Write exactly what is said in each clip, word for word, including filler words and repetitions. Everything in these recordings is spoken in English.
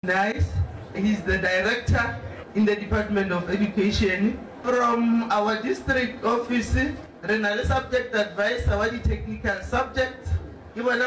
nice. He's the director in the Department of Education. From our district office, Renal subject advisor, our technical subject. Mister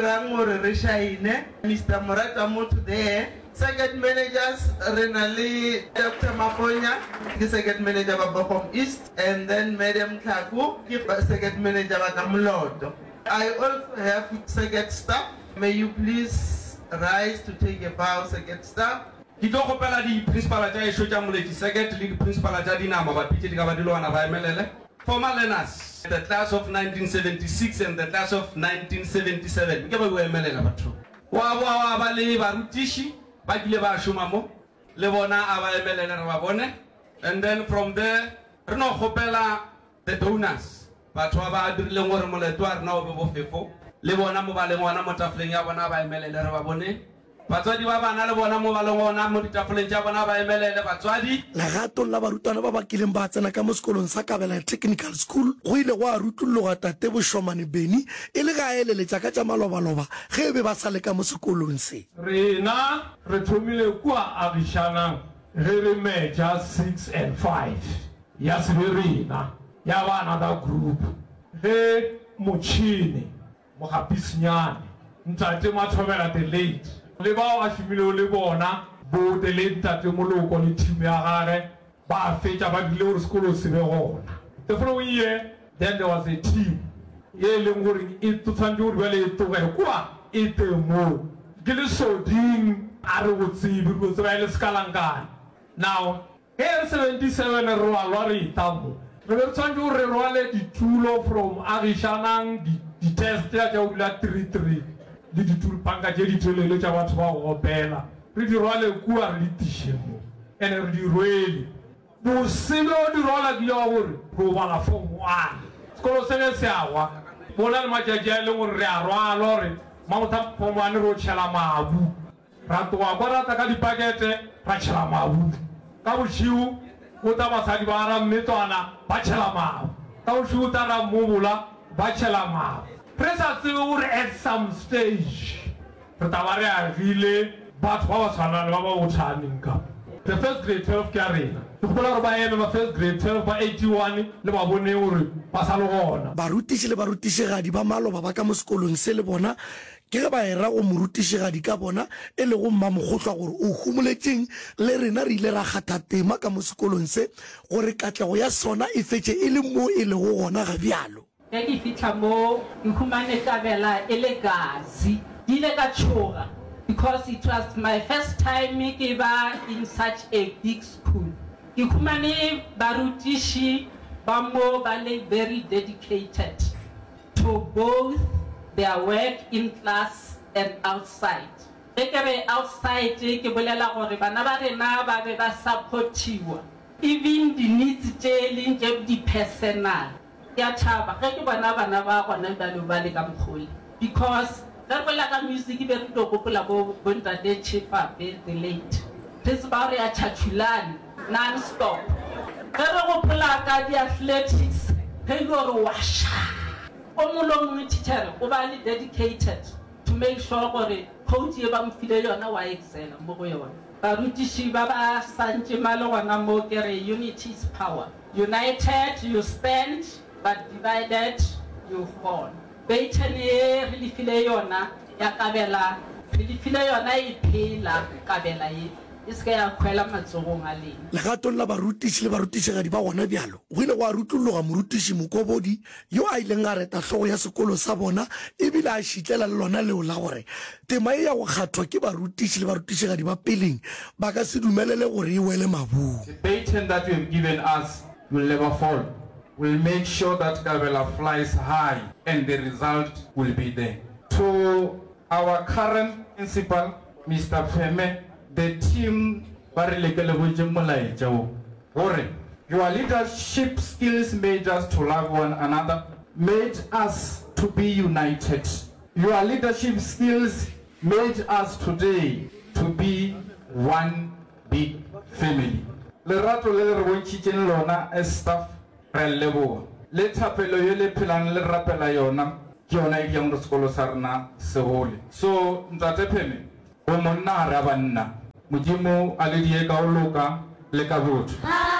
Morata Mutu there. Second managers, Renali, Doctor Maponya, the second manager of Bapom East, and then Madam Kaku, second manager of Lord. I also have second staff. May you please rise to take a bow, second staff. Kitoko pala di principal aja isho jamule di second lead principal aja di nama ba pije di kabadilo ana ba emelele. Former learners, the class of nineteen seventy-six and the class of nineteen seventy-seven. Ngeba go emelele batho. Wa wa wa ba le barutishi ba kile ba shumamo le bona aba emelele re ba bone. And then from there re no khopela the donors. Batho ba dirile ngore moletwa re na o be bo fefo. Le bona mo ba le ngwana mo tafleng ya bona ba emelele re ba bone. Batswadi ba bana le bona mo ba le ngwana mo ditafoleng tsa bona ba emelele batswadi. Lerato la barutwana ba ba kileng ba tsena ka mo sekolong sa Kabela Technical School go ile go a rutulloga Tate Boshomane Beni e le ga elele tsa ka tsa malobaloba ge be ba sale ka mo sekolong se. Rena re thomile kwa Abishana re re meja six and five ya se rena ya ba another group he Mochini mo Kapisinyane ntate Mathobela the late le ba a shimile le bona bo the late tate moloko le team ya gare ba fetsa ba dile gore sekolo se be gona. The following year then there was a team ye leng gore e tshwantse gore ba le togele kwa e temo ke le soding a re go tsibe go tseba le skalangana. Now here seventy-seven re wa lwa re tamo re be tshwantse gore re rwale ditulo from Agishanang di test ya ja ula three three le ditulo panga je di tolele tsa batho ba go opela re di rwale kwa re di tishemo ene re di rwele bo silo di rwala di ya gore go bala form one skolo se se awa bona le majaji a le gore re a rwala re mauta form one ro tshela mabu ra twa bara ta ka di pakete ra tshela mabu ka bo shiu go ta basadi ba ra mmetwana ba tshela mabu ka bo shiu ta ra mobula ba tshela mabu. Presa tsebe at some stage re tabare a rile batho ba ba tshwana le ba ba o tshaneng ka the first grade twelve ke a rena ke gopola gore ba eme ba first grade twelve ba eighty-one le ba bone gore ba sa le gona. Barutiši le barutišigadi ba maloba ba ka mo sekolong se le bona ke ge ba era go morutišigadi ka bona e le go mmamogotla gore o humoletseng le rena re ile ra kgatha tema ka mo sekolong se gore katlego ya sona e fetse e le mo e le go gona ga bjalo. Eki fitla mo nkhumane Kabela elegazi ile ka choga because it was my first time ke ba in such a big school. Nkhumane barutishi ba mo ba le very dedicated to both their work in class and outside. Ekebe outside ke bolela gore bana ba rena ba be ba supportiwa even the needs tse leng tse di personal. Ya chaba ge ke bana bana ba gona ba lo ba le ka mkholi because re bola ka music be re to gopola go bontate Chifa be the late this about ya chachulani non stop ge re gopola ka di athletics ge go re washa o molong teacher o ba le dedicated to make sure gore coach e ba mfile yona wa excel mo go yona barutishi ba ba santse malo gona mo kere unity is power. United you stand but divided you fall. Beitene really file yona ya Kabela really file yona iphela Kabela ye iske ya khwela matsogong a leng. Legatong la barutiši le barutišigadi ba gona bjalo go ile go a rutulloga morutiši Mokobodi yo a ileng a reta hlogo ya sekolo sa bona ebile a šitlela le lona leo la gore tema e ya go kgathwa ke barutiši le barutišigadi ba peleng ba ka se dumelele gore e wele mabung. The baton that you have given us will never fall. We'll make sure that Kabela flies high and the result will be there. To our current principal, Mister Peme, the team, your leadership skills made us to love one another, made us to be united. Your leadership skills made us today to be one big family. Lerato le re bontšitšeng lona as staff re leboga le thapelo ye le phelang le rapela yona ke yona e diang re sekolo sa rena se gole. So ntate Pheme o monna re a banna modimo a le die ka o loka le ka botho.